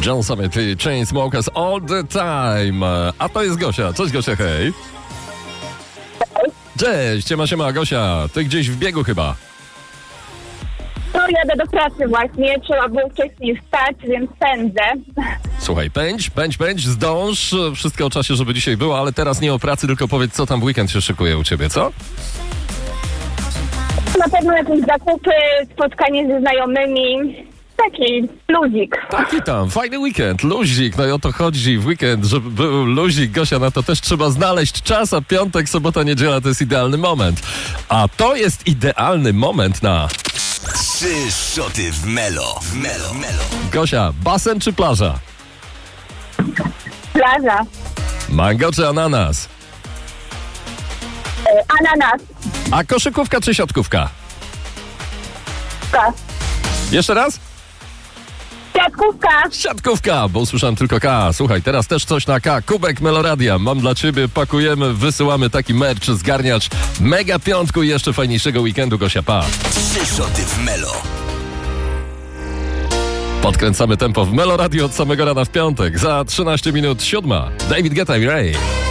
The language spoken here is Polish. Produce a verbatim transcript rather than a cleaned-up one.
John Summit i Chainsmokers All the Time. A to jest Gosia. Cześć Gosia, hej. Cześć, siema, siema, Gosia. Ty gdzieś w biegu chyba. No, jadę do pracy właśnie. Trzeba było wcześniej wstać, więc pędzę. Słuchaj, pędź, pędź, pędź, zdąż. Wszystko o czasie, żeby dzisiaj było, ale teraz nie o pracy, tylko powiedz, co tam w weekend się szykuje u ciebie, co? Na pewno jakieś zakupy, spotkanie ze znajomymi. Taki luzik. Taki tam, fajny weekend, luzik, no i o to chodzi w weekend, żeby był luzik, Gosia, na to też trzeba znaleźć czas, a piątek, sobota, niedziela to jest idealny moment. A to jest idealny moment na... Trzy szoty w Melo, w Melo, w Melo. Gosia, basen czy plaża? Plaża. Mango czy ananas? E, ananas. A koszykówka czy siatkówka? K. Jeszcze raz? Siatkówka. Siatkówka, bo usłyszałem tylko K. Słuchaj, teraz też coś na K. Kubek Meloradia. Mam dla ciebie, pakujemy, wysyłamy taki merch, zgarniacz mega piątku i jeszcze fajniejszego weekendu, Gosia, pa. Trzy szoty w Melo. Podkręcamy tempo w Meloradio od samego rana w piątek. Za trzynaście minut siódma. David Guetta i Ray.